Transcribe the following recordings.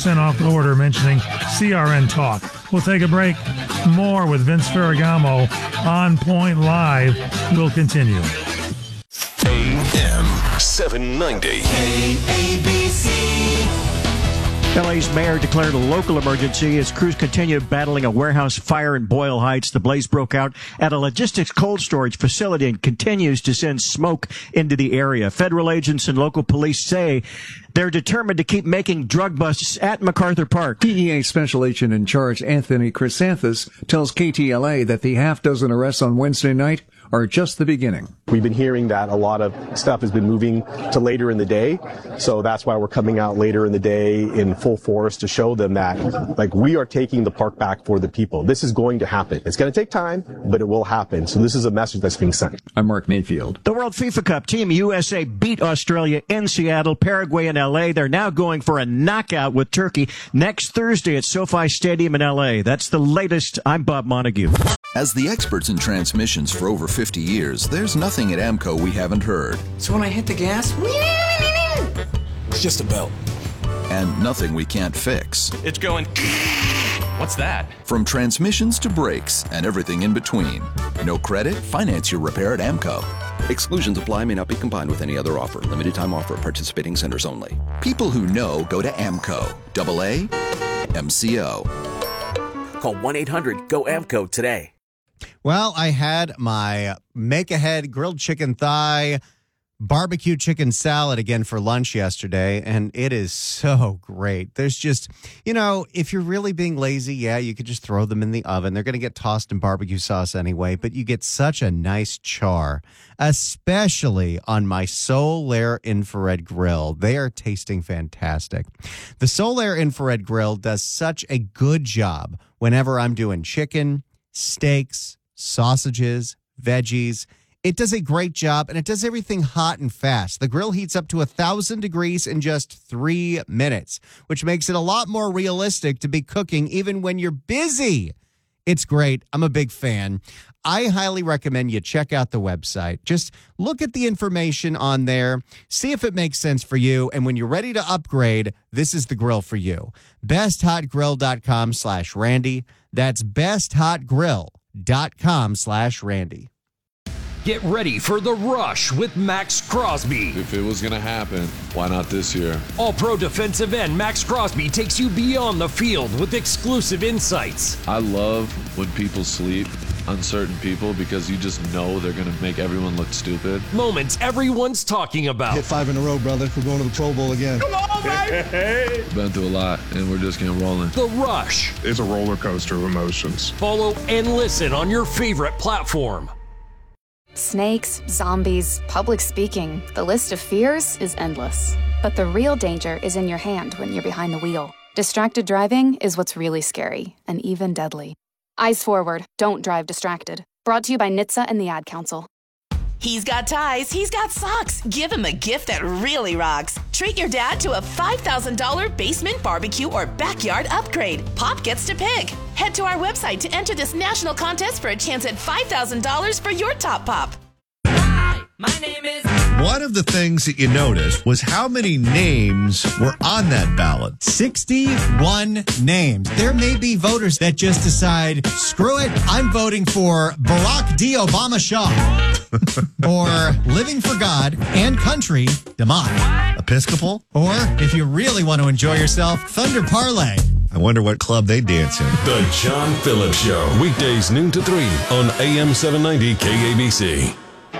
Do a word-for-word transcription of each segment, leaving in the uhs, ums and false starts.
percent off the order mentioning C R N Talk. We'll take a break. More with Vince Ferragamo on Point Live will continue. A M seven ninety. K A B C. L A's mayor declared a local emergency as crews continue battling a warehouse fire in Boyle Heights. The blaze broke out at a logistics cold storage facility and continues to send smoke into the area. Federal agents and local police say they're determined to keep making drug busts at MacArthur Park. D E A Special Agent in Charge Anthony Chrysanthus tells K T L A that the half dozen arrests on Wednesday night are just the beginning. We've been hearing that a lot of stuff has been moving to later in the day, so that's why we're coming out later in the day in full force to show them that, like, we are taking the park back for the people. This is going to happen. It's going to take time, but it will happen. So this is a message that's being sent. I'm Mark Mayfield. The World FIFA Cup, Team U S A beat Australia in Seattle, Paraguay in L A. They're now going for a knockout with Turkey next Thursday at SoFi Stadium in L A. That's the latest. I'm Bob Montague. As the experts in transmissions for over fifty years, there's nothing at AMCO we haven't heard. So when I hit the gas, it's just a belt. And nothing we can't fix. It's going... What's that? From transmissions to brakes and everything in between. No credit? Finance your repair at AMCO. Exclusions apply, may not be combined with any other offer. Limited time offer at participating centers only. People who know go to AMCO. Double A M C O. Call one eight hundred go A M C O today. Well, I had my make-ahead grilled chicken thigh, barbecue chicken salad again for lunch yesterday, and it is so great. There's just, you know, if you're really being lazy, yeah, you could just throw them in the oven. They're going to get tossed in barbecue sauce anyway, but you get such a nice char, especially on my Solaire infrared grill. They are tasting fantastic. The Solaire infrared grill does such a good job whenever I'm doing chicken, steaks, sausages, veggies. It does a great job, and it does everything hot and fast. The grill heats up to one thousand degrees in just three minutes, which makes it a lot more realistic to be cooking even when you're busy. It's great. I'm a big fan. I highly recommend you check out the website. Just look at the information on there, see if it makes sense for you, and when you're ready to upgrade, this is the grill for you. besthotgrill.com slash Randy. That's besthotgrill.com slash Randy. Get ready for The Rush with Max Crosby. If it was going to happen, why not this year? All-pro defensive end Max Crosby takes you beyond the field with exclusive insights. I love when people sleep on certain people because you just know they're going to make everyone look stupid. Moments everyone's talking about. Hit five in a row, brother. We're going to the Pro Bowl again. Come on, baby! Been through a lot, and we're just getting rolling. The Rush. It's a roller coaster of emotions. Follow and listen on your favorite platform. Snakes, zombies, public speaking. The list of fears is endless. But the real danger is in your hand when you're behind the wheel. Distracted driving is what's really scary and even deadly. Eyes forward. Don't drive distracted. Brought to you by N H T S A and the Ad Council. He's got ties. He's got socks. Give him a gift that really rocks. Treat your dad to a five thousand dollars basement barbecue or backyard upgrade. Pop gets to pick. Head to our website to enter this national contest for a chance at five thousand dollars for your top pop. Hi, my name is... One of the things that you noticed was how many names were on that ballot. sixty-one names. There may be voters that just decide, screw it, I'm voting for Barack D. Obama Shaw. Or Living for God and Country, DeMott. Episcopal? Or, if you really want to enjoy yourself, Thunder Parlay. I wonder what club they dance in. The John Phillips Show. Weekdays noon to three on A M seven ninety K A B C.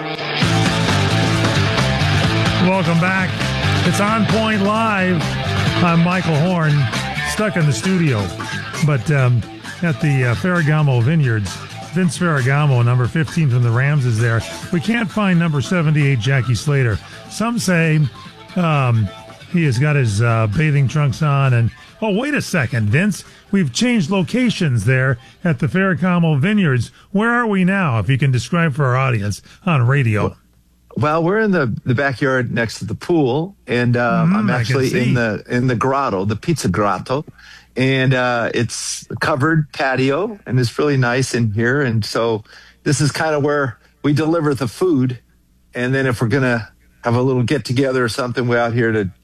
Welcome back. It's On Point Live. I'm Michael Horn, stuck in the studio, but um, at the uh, Ferragamo Vineyards. Vince Ferragamo, number fifteen from the Rams, is there. We can't find number seventy-eight, Jackie Slater. Some say um, he has got his uh, bathing trunks on. And, oh, wait a second, Vince. We've changed locations there at the Ferragamo Vineyards. Where are we now, if you can describe for our audience on radio? Well, we're in the, the backyard next to the pool, and um, mm, I'm actually in the in the grotto, the pizza grotto, and uh, it's a covered patio, and it's really nice in here. And so this is kind of where we deliver the food, and then if we're gonna have a little get together or something, we're out here to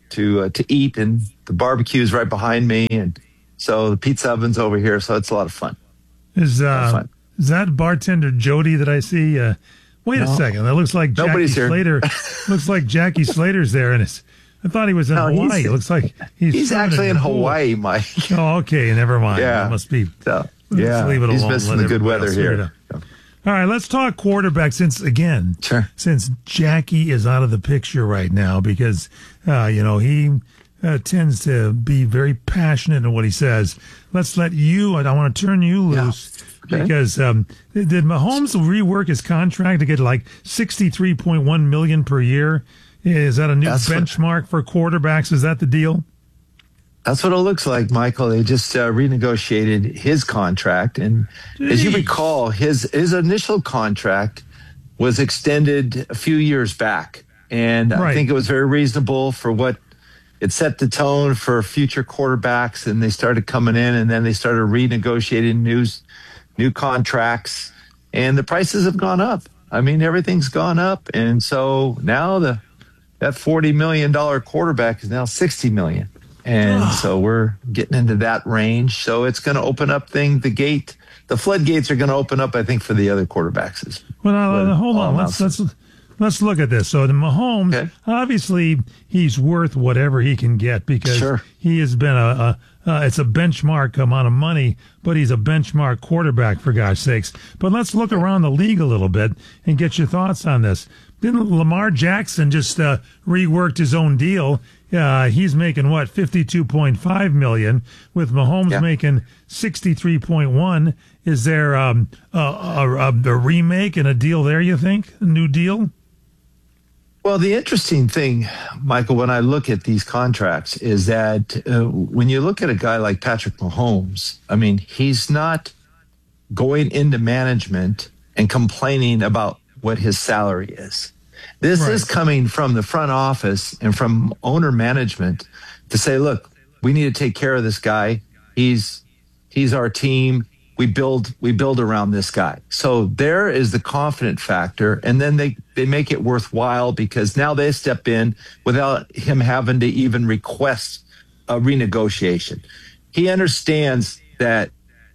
to uh, to eat, and the barbecue is right behind me, and so the pizza oven's over here, so it's a lot of fun. Is uh, fun. Is that bartender Jody that I see? Uh, wait no. a second, that looks like Jackie Nobody's here. Slater. Looks like Jackie Slater's there, and it's. I thought he was in no, Hawaii. It looks like he's he's actually in Hawaii, Mike. Oh, okay, never mind. Yeah, that must be. So, yeah, leave it he's alone. missing the good weather here. All right, let's talk quarterback since, again, sure. since Jackie is out of the picture right now because, uh, you know, he uh, tends to be very passionate in what he says. Let's let you, and I want to turn you loose yeah. okay. because um, did Mahomes rework his contract to get like sixty-three point one million dollars per year? Is that a new That's benchmark what, for quarterbacks? Is that the deal? That's what it looks like, Michael. They just uh, renegotiated his contract. And Jeez. as you recall, his, his initial contract was extended a few years back. And right. I think it was very reasonable for what it set the tone for future quarterbacks. And they started coming in, and then they started renegotiating new, new contracts. And the prices have gone up. I mean, everything's gone up. And so now the that forty million dollars quarterback is now sixty million dollars. And so we're getting into that range. So it's going to open up thing, the gate, the floodgates are going to open up, I think, for the other quarterbacks. Well, now, hold on. Let's, let's, let's look at this. So the Mahomes, okay. obviously he's worth whatever he can get because sure. he has been a, a uh, it's a benchmark amount of money, but he's a benchmark quarterback for God's sakes. But let's look around the league a little bit and get your thoughts on this. Didn't Lamar Jackson just uh, reworked his own deal? Uh, he's making what, fifty-two point five million dollars, with Mahomes yeah. making sixty-three point one. Is there um, a, a, a remake and a deal there, you think? A new deal? Well, the interesting thing, Michael, when I look at these contracts is that uh, when you look at a guy like Patrick Mahomes, I mean, he's not going into management and complaining about what his salary is. This right. is coming from the front office and from owner management to say, look, we need to take care of this guy. He's he's our team. We build we build around this guy. So there is the confident factor. And then they, they make it worthwhile because now they step in without him having to even request a renegotiation. He understands that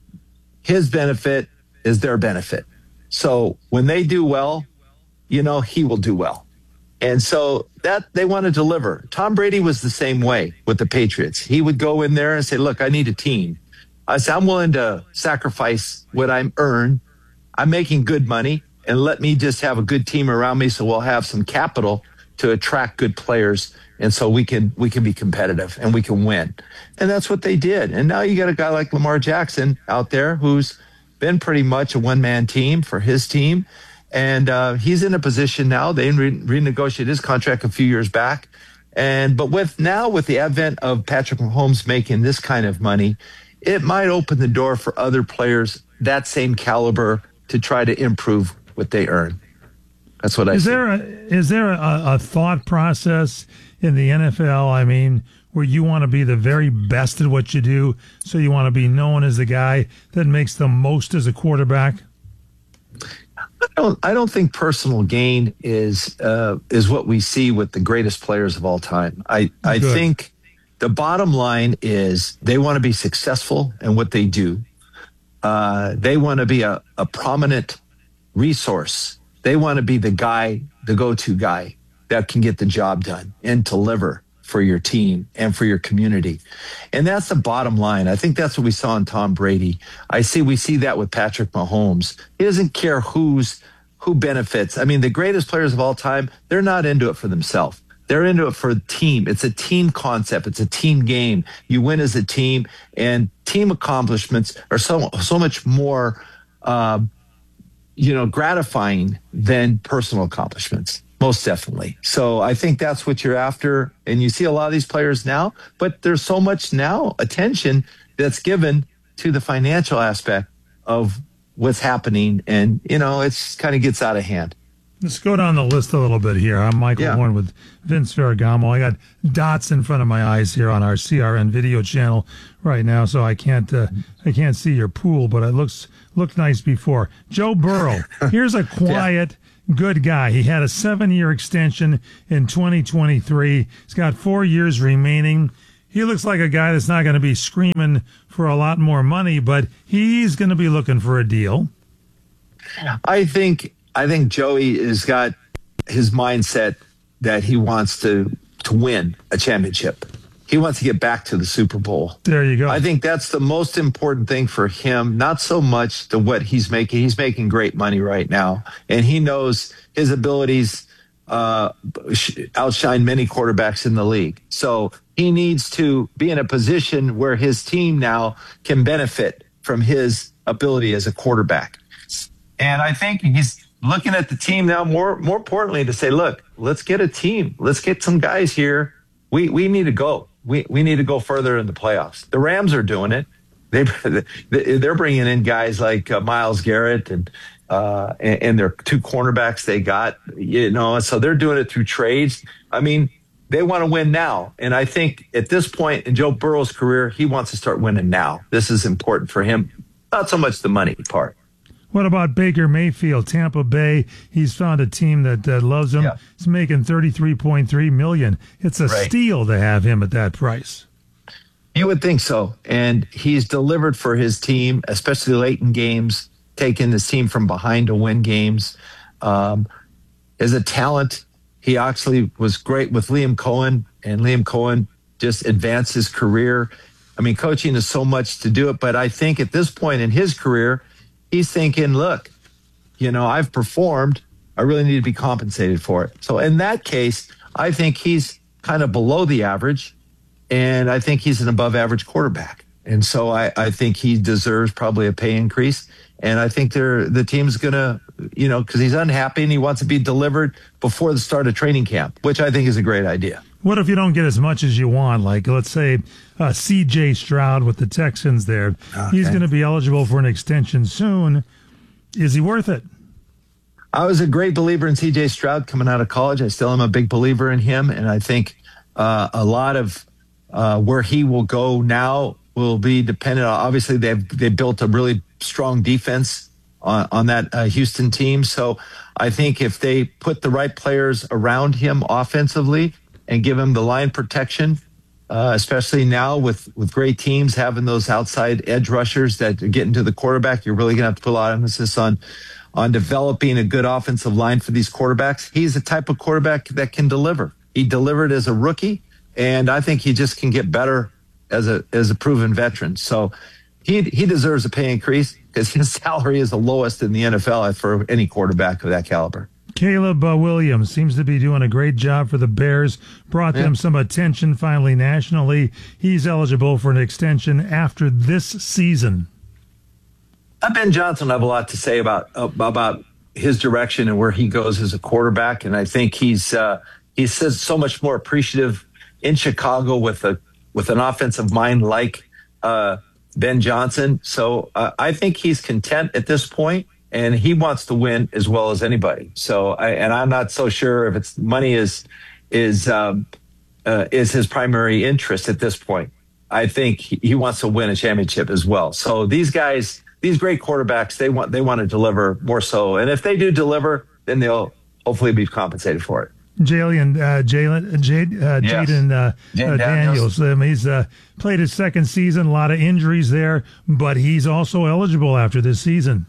his benefit is their benefit. So when they do well, you know, he will do well. And so that they want to deliver. Tom Brady was the same way with the Patriots. He would go in there and say, look, I need a team. I said, I'm willing to sacrifice what I'm earned. I'm making good money, and let me just have a good team around me so we'll have some capital to attract good players. And so we can we can be competitive and we can win. And that's what they did. And now you got a guy like Lamar Jackson out there who's been pretty much a one-man team for his team. And uh, he's in a position now. They re- renegotiated his contract a few years back. And but with now with the advent of Patrick Mahomes making this kind of money, it might open the door for other players that same caliber to try to improve what they earn. That's what I is see. There a, is there a, a thought process in the N F L, I mean, where you want to be the very best at what you do, so you want to be known as the guy that makes the most as a quarterback? I don't, I don't think personal gain is uh, is what we see with the greatest players of all time. I, I think the bottom line is they want to be successful in what they do. Uh, they want to be a, a prominent resource. They want to be the guy, the go-to guy that can get the job done and deliver for your team and for your community. And that's the bottom line. I think that's what we saw in Tom Brady. I see we see that with Patrick Mahomes. He doesn't care who's who benefits. I mean, the greatest players of all time, they're not into it for themselves. They're into it for a team. It's a team concept. It's a team game. You win as a team, and team accomplishments are so so much more uh, you know, gratifying than personal accomplishments. Most definitely. So I think that's what you're after. And you see a lot of these players now, but there's so much now attention that's given to the financial aspect of what's happening. And, you know, it's kind of gets out of hand. Let's go down the list a little bit here. I'm Michael yeah. Horn with Vince Ferragamo. I got dots in front of my eyes here on our C R N video channel right now, so I can't uh, I can't see your pool, but it looks looked nice before. Joe Burrow. Here's a quiet. good guy. He had a seven-year extension in twenty twenty-three. He's got four years remaining. He looks like a guy that's not going to be screaming for a lot more money, but he's going to be looking for a deal. I think I think Joey has got his mindset that he wants to to win a championship. He wants to get back to the Super Bowl. There you go. I think that's the most important thing for him, not so much to what he's making. He's making great money right now, and he knows his abilities uh, outshine many quarterbacks in the league. So he needs to be in a position where his team now can benefit from his ability as a quarterback. And I think he's looking at the team now more, more importantly to say, look, let's get a team. Let's get some guys here. We, we need to go. We, we need to go further in the playoffs. The Rams are doing it. They, they're bringing in guys like uh, Myles Garrett and, uh, and, and their two cornerbacks they got, you know, so they're doing it through trades. I mean, they want to win now. And I think at this point in Joe Burrow's career, he wants to start winning now. This is important for him. Not so much the money part. What about Baker Mayfield, Tampa Bay? He's found a team that uh, loves him. Yeah. He's making thirty-three point three million dollars. It's a right. steal to have him at that price. You would think so. And he's delivered for his team, especially late in games, taking his team from behind to win games. Um, as a talent, he actually was great with Liam Cohen, and Liam Cohen just advanced his career. I mean, coaching is so much to do it, but I think at this point in his career, he's thinking, look, you know, I've performed. I really need to be compensated for it. So in that case, I think he's kind of below the average, and I think he's an above average quarterback. And so I, I think he deserves probably a pay increase. And I think they're, the team's going to, you know, because he's unhappy and he wants to be delivered before the start of training camp, which I think is a great idea. What if you don't get as much as you want? Like, let's say uh, C J Stroud with the Texans there. Okay. He's going to be eligible for an extension soon. Is he worth it? I was a great believer in C J Stroud coming out of college. I still am a big believer in him. And I think uh, a lot of uh, where he will go now will be dependent on, obviously, they've, they've built a really strong defense on, on that uh, Houston team. So I think if they put the right players around him offensively, and give him the line protection, uh, especially now with, with great teams having those outside edge rushers that get into the quarterback. You're really going to have to put a lot of emphasis on, on developing a good offensive line for these quarterbacks. He's the type of quarterback that can deliver. He delivered as a rookie, and I think he just can get better as a as a proven veteran. So he he deserves a pay increase because his salary is the lowest in the N F L for any quarterback of that caliber. Caleb uh, Williams seems to be doing a great job for the Bears. Brought yeah. them some attention finally nationally. He's eligible for an extension after this season. Uh, Ben Johnson will have a lot to say about uh, about his direction and where he goes as a quarterback. And I think he's uh, he's so much more appreciative in Chicago with a with an offensive mind like uh, Ben Johnson. So uh, I think he's content at this point. And he wants to win as well as anybody. So, I, and I'm not so sure if it's money is is um, uh, is his primary interest at this point. I think he, he wants to win a championship as well. So these guys, these great quarterbacks, they want they want to deliver more so. And if they do deliver, then they'll hopefully be compensated for it. Jalen, uh, Jalen, Jade, uh, yes. Jaden uh, Jaden uh, Daniels. Daniels. Um, he's uh, played his second season. A lot of injuries there, but he's also eligible after this season.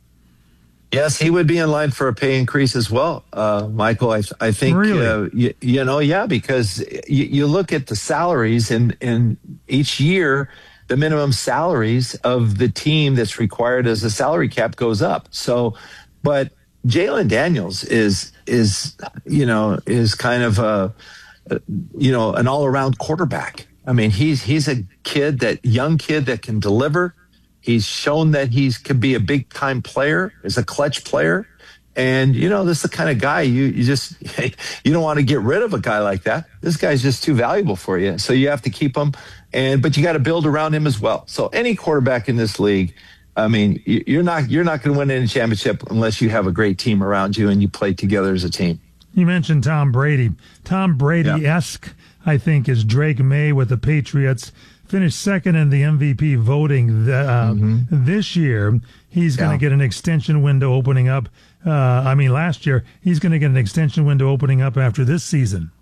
Yes, he would be in line for a pay increase as well, uh, Michael. I, I think, really? uh, you, you know, yeah, because you, you look at the salaries and, and each year, the minimum salaries of the team that's required as a salary cap goes up. So, but Jalen Daniels is, is, you know, is kind of a, you know, an all around quarterback. I mean, he's, he's a kid that young kid that can deliver. He's shown that he could be a big time player, is a clutch player. And, you know, this is the kind of guy you, you just, you don't want to get rid of a guy like that. This guy's just too valuable for you. So you have to keep him. And, but you got to build around him as well. So any quarterback in this league, I mean, you're not, you're not going to win any championship unless you have a great team around you and you play together as a team. You mentioned Tom Brady. Tom Brady-esque, yeah. I think, is Drake May with the Patriots. finished second in the M V P voting the, uh, mm-hmm. this year. He's going to yeah. get an extension window opening up. Uh, I mean, last year, he's going to get an extension window opening up after this season.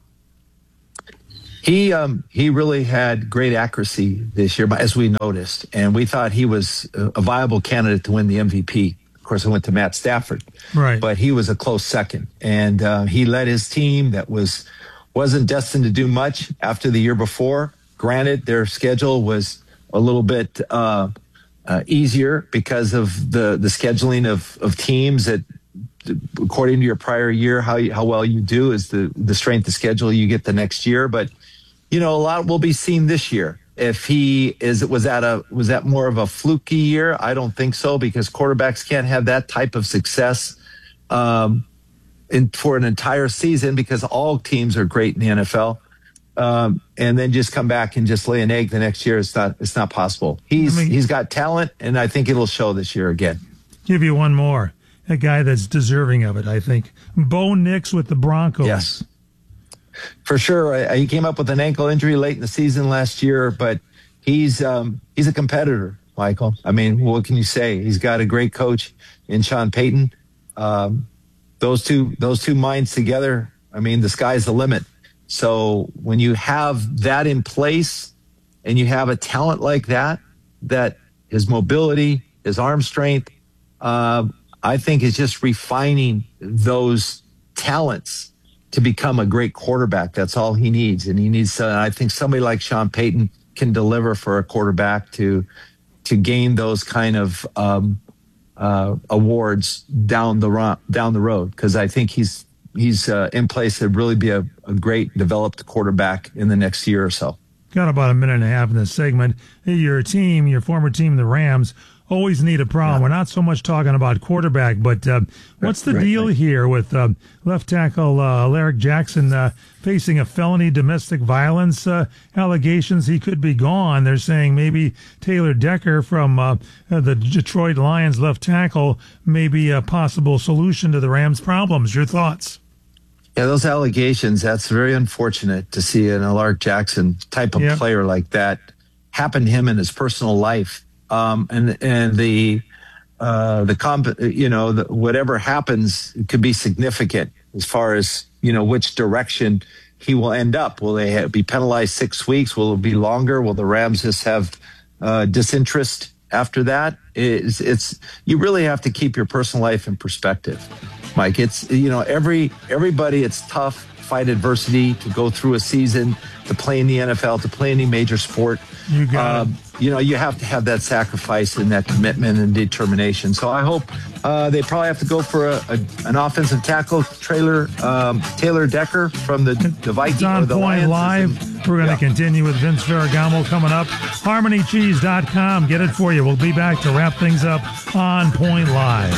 He um, he really had great accuracy this year, as we noticed, and we thought he was a viable candidate to win the M V P. Of course, I went to Matt Stafford, right? But he was a close second, and uh, he led his team that was wasn't destined to do much after the year before. Granted, their schedule was a little bit uh, uh, easier because of the the scheduling of of teams that, according to your prior year, how you, how well you do is the the strength of schedule you get the next year, but. You know, a lot will be seen this year. If he is, was that a was that more of a fluky year? I don't think so, because quarterbacks can't have that type of success um, in for an entire season, because all teams are great in the N F L, um, and then just come back and just lay an egg the next year. It's not it's not possible. He's I mean, he's got talent, and I think it'll show this year again. Give you one more, a guy that's deserving of it. I think Bo Nix with the Broncos. Yes. For sure. He came up with an ankle injury late in the season last year, but he's um, he's a competitor, Michael. I mean, what can you say? He's got a great coach in Sean Payton. Um, those two those two minds together, I mean, the sky's the limit. So when you have that in place and you have a talent like that, that his mobility, his arm strength, uh, I think is just refining those talents to become a great quarterback. That's all he needs. And he needs, uh, I think somebody like Sean Payton can deliver for a quarterback to to gain those kind of um, uh, awards down the ro- down the road. Because I think he's he's uh, in place to really be a, a great developed quarterback in the next year or so. Got about a minute and a half in this segment. Your team, your former team, the Rams, always need a problem. Yeah. We're not so much talking about quarterback, but uh, what's the right, deal right. here with uh, left tackle uh, Alaric Jackson uh, facing a felony domestic violence uh, allegations? He could be gone. They're saying maybe Taylor Decker from uh, the Detroit Lions left tackle may be a possible solution to the Rams' problems. Your thoughts? Yeah, those allegations, that's very unfortunate to see an Alaric Jackson type of yep. player like that happen to him in his personal life. Um, and, and the, uh, the comp, you know, the, whatever happens could be significant as far as, you know, which direction he will end up. Will they have, be penalized six weeks? Will it be longer? Will the Rams just have, uh, disinterest after that? It's, it's, you really have to keep your personal life in perspective, Mike. It's, you know, every, everybody, it's tough, fight adversity, to go through a season, to play in the N F L, to play any major sport. You got um, you know, you have to have that sacrifice and that commitment and determination. So I hope uh, they probably have to go for a, a, an offensive tackle, trailer, um, Taylor Decker from the, the Vikings. It's On or the Point Lions. Live. We're going to yeah. continue with Vince Ferragamo coming up. Harmony Cheese dot com. Get it for you. We'll be back to wrap things up on Point Live.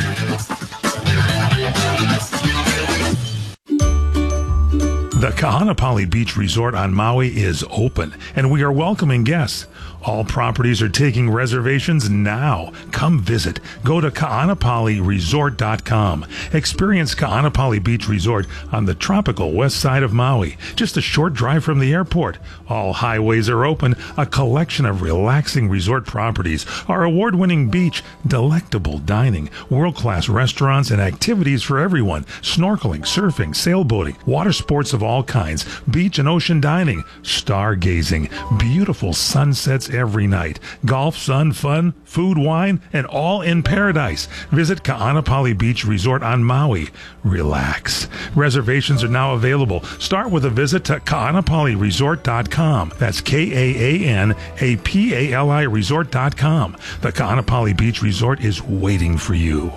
The Kahanapali Beach Resort on Maui is open, and we are welcoming guests. All properties are taking reservations now. Come visit. Go to Kaanapali Resort dot com. Experience Kaanapali Beach Resort on the tropical west side of Maui, just a short drive from the airport. All highways are open, a collection of relaxing resort properties, our award-winning beach, delectable dining, world-class restaurants, and activities for everyone. Snorkeling, surfing, sailboating, water sports of all kinds, beach and ocean dining, stargazing, beautiful sunsets every night, golf, sun, fun, food, wine, and all in paradise. Visit Kaanapali Beach Resort on Maui. Relax. Reservations are now available. Start with a visit to Kaanapali Resort dot com. That's K A A N A P A L I Resort dot com. The Kaanapali Beach Resort is waiting for you.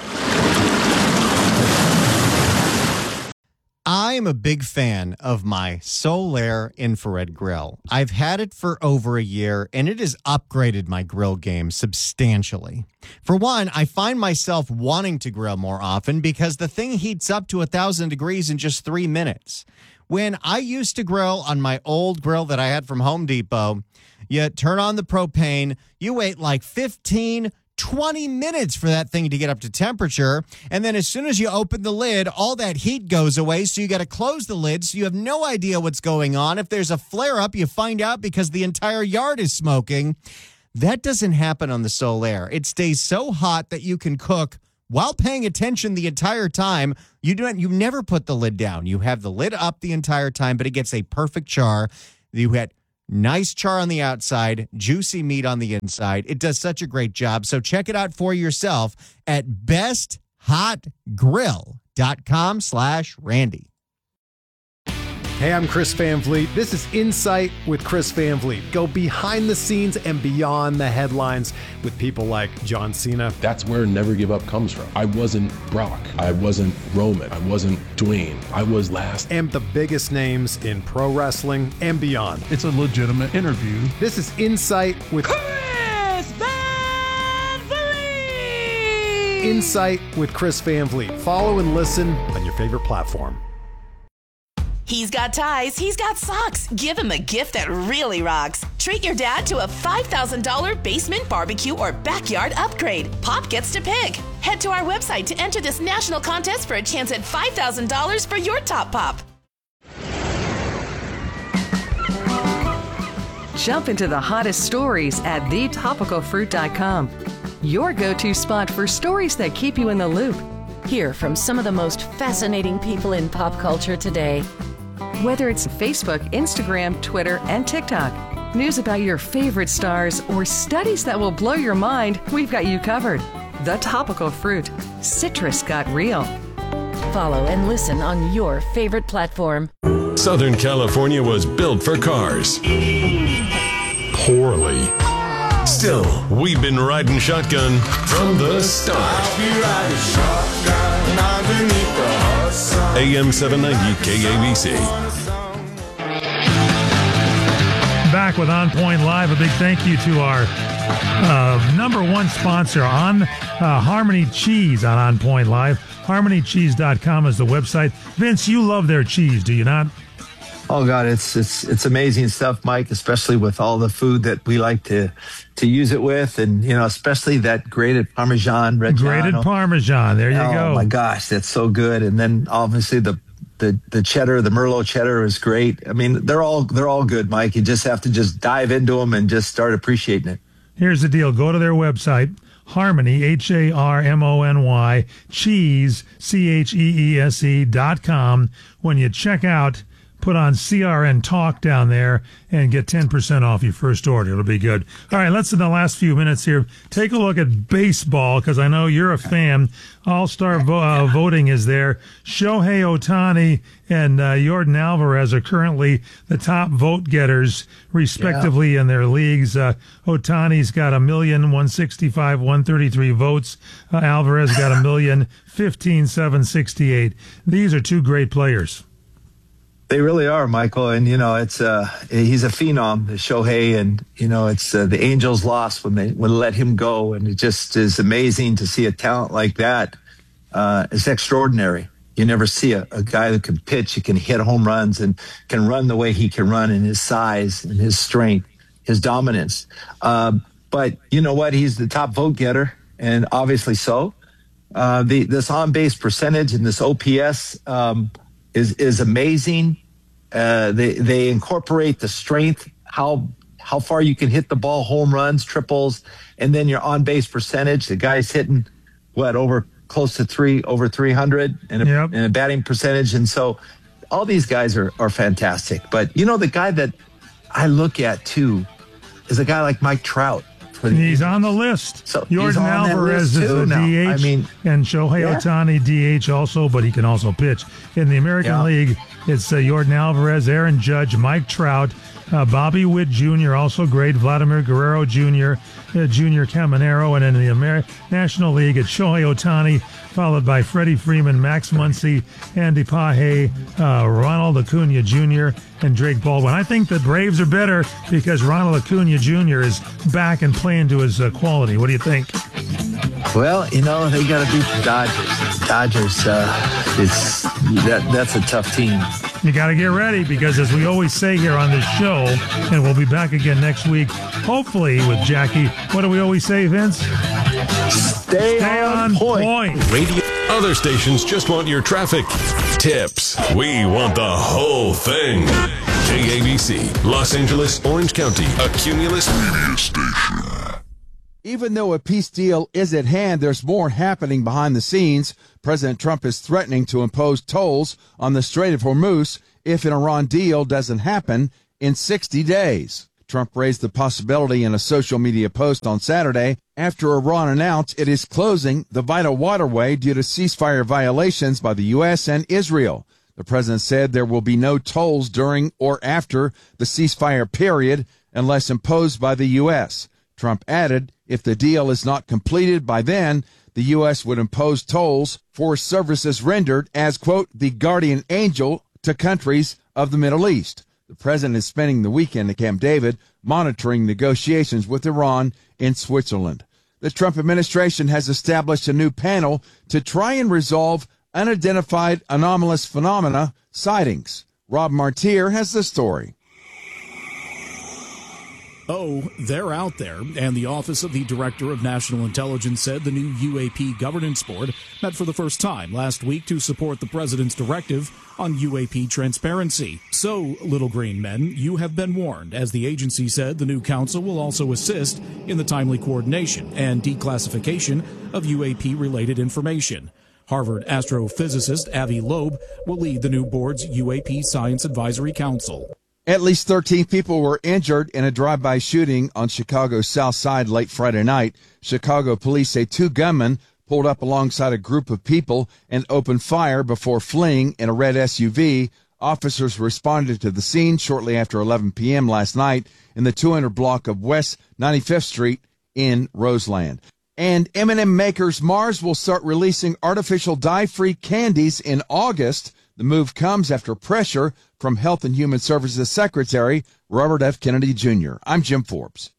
I'm a big fan of my Solaire infrared grill. I've had it for over a year, and it has upgraded my grill game substantially. For one, I find myself wanting to grill more often because the thing heats up to one thousand degrees in just three minutes. When I used to grill on my old grill that I had from Home Depot, you turn on the propane, you wait like fifteen, twenty minutes for that thing to get up to temperature. And then as soon as you open the lid, all that heat goes away. So you got to close the lid. So you have no idea what's going on. If there's a flare up, you find out because the entire yard is smoking. That doesn't happen on the Solaire. It stays so hot that you can cook while paying attention the entire time. You don't, you never put the lid down. You have the lid up the entire time, but it gets a perfect char. You get nice char on the outside, juicy meat on the inside. It does such a great job. So check it out for yourself at best hot grill dot com slash Randy. Hey, I'm Chris Van Vliet. This is Insight with Chris Van Vliet. Go behind the scenes and beyond the headlines with people like John Cena. That's where Never Give Up comes from. I wasn't Brock. I wasn't Roman. I wasn't Dwayne. I was last. And the biggest names in pro wrestling and beyond. It's a legitimate interview. This is Insight with Chris Van Vliet. Insight with Chris Van Vliet. Follow and listen on your favorite platform. He's got ties, he's got socks. Give him a gift that really rocks. Treat your dad to a five thousand dollars basement barbecue or backyard upgrade. Pop gets to pick. Head to our website to enter this national contest for a chance at five thousand dollars for your top pop. Jump into the hottest stories at the topical fruit dot com. Your go-to spot for stories that keep you in the loop. Hear from some of the most fascinating people in pop culture today. Whether it's Facebook, Instagram, Twitter, and TikTok, news about your favorite stars, or studies that will blow your mind, we've got you covered. The Topical Fruit. Citrus got real. Follow and listen on your favorite platform. Southern California was built for cars. Poorly. Still, we've been riding shotgun from the start. A M seven ninety K A B C. Back with On Point Live. A big thank you to our uh, number one sponsor on uh, Harmony Cheese on On Point Live. harmony cheese dot com is the website. Vince, you love their cheese, do you not? Oh God, it's it's it's amazing stuff, Mike. Especially with all the food that we like to to use it with, and you know, especially that grated Parmesan, Reggiano. Grated Parmesan. There you oh, go. Oh my gosh, that's so good. And then obviously the the the cheddar, the Merlot cheddar is great. I mean, they're all they're all good, Mike. You just have to just dive into them and just start appreciating it. Here's the deal. Go to their website. Harmony, H A R M O N Y, cheese, C H E E S E dot com. When you check out, put on C R N Talk down there and get ten percent off your first order. It'll be good. All right, let's, in the last few minutes here, take a look at baseball, because I know you're a fan. All-star vo- uh, voting is there. Shohei Ohtani and uh, Yordan Alvarez are currently the top vote getters, respectively, yeah. in their leagues. Uh, Ohtani's got a million, one sixty-five, one thirty-three votes. Uh, Alvarez got a million, fifteen, seven sixty-eight. These are two great players. They really are, Michael, and you know it's uh, he's a phenom, Shohei, and you know it's uh, the Angels lost when they when they let him go, and it just is amazing to see a talent like that. Uh, it's extraordinary. You never see a, a guy that can pitch, he can hit home runs, and can run the way he can run in his size and his strength, his dominance. Uh, but you know what? He's the top vote getter, and obviously so. Uh, the this on base percentage and this O P S. Um, is is amazing. Uh, they they incorporate the strength, how how far you can hit the ball, home runs, triples, and then your on base percentage. The guy's hitting what over close to three over three hundred and a, yep. and a batting percentage, and so all these guys are are fantastic. But you know the guy that I look at too is a guy like Mike Trout. He's on the list. So Yordan Alvarez is a now. D H, I mean, and Shohei yeah. Ohtani D H also, but he can also pitch. In the American yeah. League, it's uh, Yordan Alvarez, Aaron Judge, Mike Trout, uh, Bobby Witt Junior, also great, Vladimir Guerrero Junior, uh, Junior Caminero, and in the Amer- National League, it's Shohei Ohtani, followed by Freddie Freeman, Max Muncy, Andy Paje, uh, Ronald Acuna Junior, and Drake Baldwin. I think the Braves are better because Ronald Acuna Junior is back and playing to his uh, quality. What do you think? Well, you know, they got to beat the Dodgers. Dodgers, uh, it's that that's a tough team. You got to get ready because, as we always say here on this show, and we'll be back again next week, hopefully with Jackie. What do we always say, Vince? Stay, Stay on, on point. point. Radio. Other stations just want your traffic tips. We want the whole thing. K A B C, Los Angeles, Orange County, a Cumulus media station. Even though a peace deal is at hand, there's more happening behind the scenes. President Trump is threatening to impose tolls on the Strait of Hormuz if an Iran deal doesn't happen in sixty days. Trump raised the possibility in a social media post on Saturday after Iran announced it is closing the vital waterway due to ceasefire violations by the U S and Israel. The president said there will be no tolls during or after the ceasefire period unless imposed by the U S. Trump added if the deal is not completed by then, the U S would impose tolls for services rendered as, quote, the guardian angel to countries of the Middle East. The president is spending the weekend at Camp David monitoring negotiations with Iran in Switzerland. The Trump administration has established a new panel to try and resolve unidentified anomalous phenomena sightings. Rob Martier has the story. Oh, they're out there, and the Office of the Director of National Intelligence said the new U A P Governance Board met for the first time last week to support the president's directive on U A P transparency. So, little green men, you have been warned, as the agency said the new council will also assist in the timely coordination and declassification of U A P-related information. Harvard astrophysicist Avi Loeb will lead the new board's U A P Science Advisory Council. At least thirteen people were injured in a drive-by shooting on Chicago's South Side late Friday night. Chicago police say two gunmen pulled up alongside a group of people and opened fire before fleeing in a red S U V. Officers responded to the scene shortly after eleven p.m. last night in the two hundred block of West ninety-fifth Street in Roseland. And M and M makers Mars will start releasing artificial dye-free candies in August. The move comes after pressure from Health and Human Services Secretary Robert F. Kennedy Junior I'm Jim Forbes.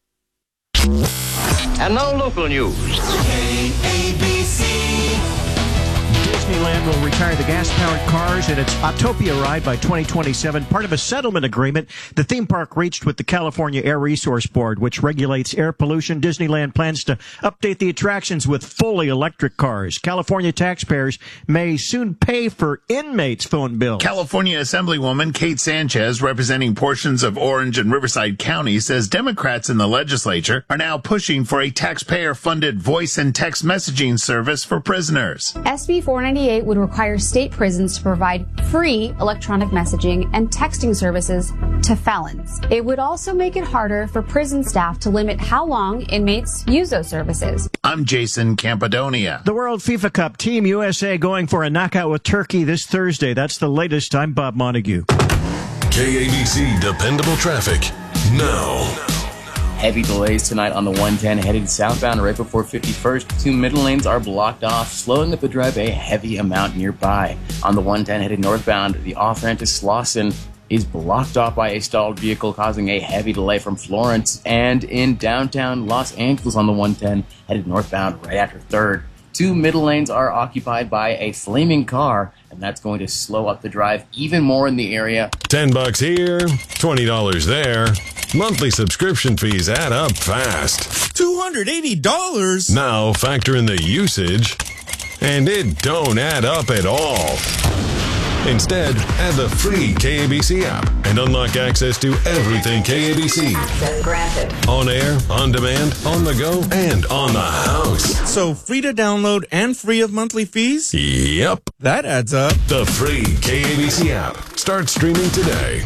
And now local news. K A B C. Disneyland will retire the gas-powered cars in its Autopia ride by twenty twenty-seven, part of a settlement agreement the theme park reached with the California Air Resource Board, which regulates air pollution. Disneyland plans to update the attractions with fully electric cars. California taxpayers may soon pay for inmates' phone bills. California Assemblywoman Kate Sanchez, representing portions of Orange and Riverside County, says Democrats in the legislature are now pushing for a taxpayer-funded voice and text messaging service for prisoners. S B four ninety-eight would require state prisons to provide free electronic messaging and texting services to felons. It would also make it harder for prison staff to limit how long inmates use those services. I'm Jason Campadonia. The World FIFA Cup, Team U S A going for a knockout with Turkey this Thursday. That's the latest. I'm Bob Montague. K A B C Dependable Traffic now. Heavy delays tonight on the one ten headed southbound right before fifty-first. Two middle lanes are blocked off, slowing up the drive a heavy amount nearby. On the one ten headed northbound, the off-ramp to Slauson is blocked off by a stalled vehicle, causing a heavy delay from Florence. And in downtown Los Angeles on the one ten headed northbound right after third. Two middle lanes are occupied by a flaming car, and that's going to slow up the drive even more in the area. Ten bucks here, twenty dollars there. Monthly subscription fees add up fast. two hundred eighty dollars? Now factor in the usage, and it don't add up at all. Instead, add the free K A B C app and unlock access to everything K A B C. Access granted. On air, on demand, on the go, and on the house. So free to download and free of monthly fees? Yep. That adds up. The free K A B C app. Start streaming today.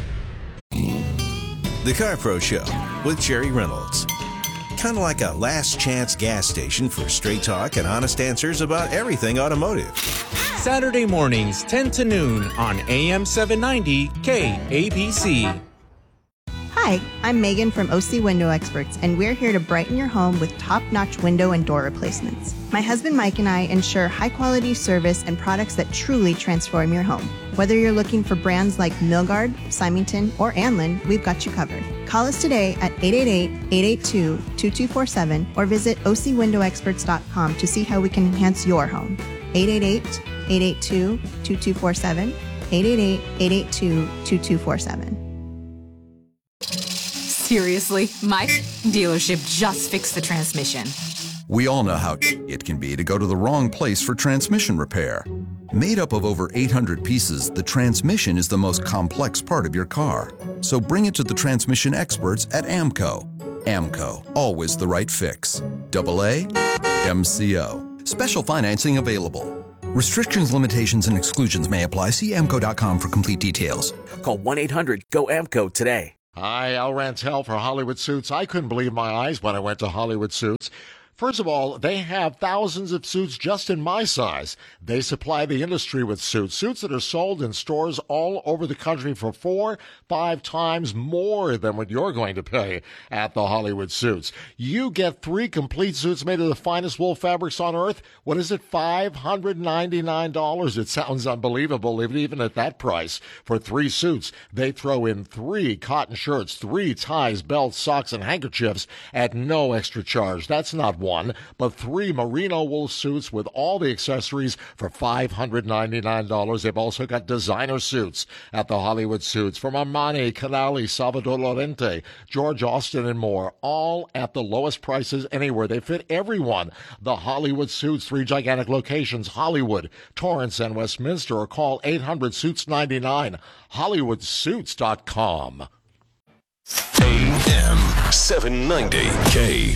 The Car Pro Show with Jerry Reynolds. Kind of like a last chance gas station for straight talk and honest answers about everything automotive. Saturday mornings, ten to noon on A M seven ninety K A B C. Hi, I'm Megan from O C Window Experts, and we're here to brighten your home with top-notch window and door replacements. My husband Mike and I ensure high-quality service and products that truly transform your home. Whether you're looking for brands like Milgard, Symington, or Anlin, we've got you covered. Call us today at eight eight eight, eight eight two, two two four seven or visit O C window experts dot com to see how we can enhance your home. eight eight eight, eight eight two, two two four seven, eight eight eight, eight eight two, two two four seven. Seriously, my dealership just fixed the transmission. We all know how it can be to go to the wrong place for transmission repair. Made up of over eight hundred pieces, the transmission is the most complex part of your car. So bring it to the transmission experts at AMCO. AMCO, always the right fix. Double A, M C O. Special financing available. Restrictions, limitations, and exclusions may apply. See A M C O dot com for complete details. Call one eight hundred G O A M C O today. Hi, Al Rantel for Hollywood Suits. I couldn't believe my eyes when I went to Hollywood Suits. First of all, they have thousands of suits just in my size. They supply the industry with suits, suits that are sold in stores all over the country for four, five times more than what you're going to pay at the Hollywood Suits. You get three complete suits made of the finest wool fabrics on earth. What is it, five hundred ninety-nine dollars? It sounds unbelievable, even at that price. For three suits, they throw in three cotton shirts, three ties, belts, socks, and handkerchiefs at no extra charge. That's not one, but three merino wool suits with all the accessories for five hundred ninety-nine dollars. They've also got designer suits at the Hollywood Suits from Armani, Canali, Salvador Lorente, George Austin, and more, all at the lowest prices anywhere. They fit everyone. The Hollywood Suits, three gigantic locations, Hollywood, Torrance, and Westminster, or call eight hundred suits ninety-nine, hollywood suits dot com. A M seven ninety K